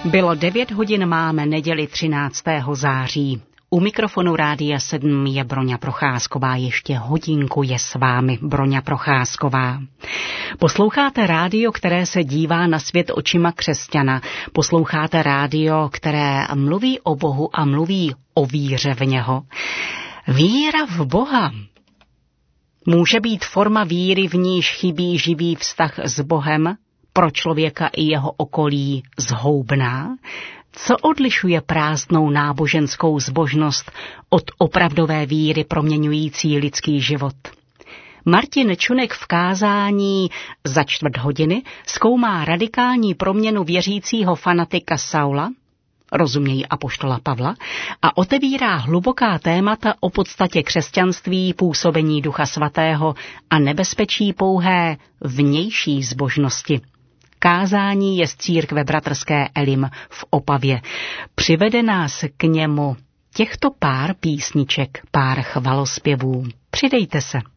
Bylo 9 hodin, máme neděli 13. září. U mikrofonu Rádia 7 je Broňa Procházková, ještě hodinku je s vámi Broňa Procházková. Posloucháte rádio, které se dívá na svět očima křesťana. Posloucháte rádio, které mluví o Bohu a mluví o víře v něho. Víra v Boha může být forma víry, v níž chybí živý vztah s Bohem, pro člověka i jeho okolí zhoubná. Co odlišuje prázdnou náboženskou zbožnost od opravdové víry proměňující lidský život? Martin Čunek v kázání za 4 hodiny zkoumá radikální proměnu věřícího fanatika Saula, rozumějí apoštola Pavla, a otevírá hluboká témata o podstatě křesťanství, působení Ducha Svatého a nebezpečí pouhé vnější zbožnosti. Kázání je z církve bratrské Elim v Opavě. Přivede nás k němu těchto pár písniček, pár chvalospěvů. Přidejte se.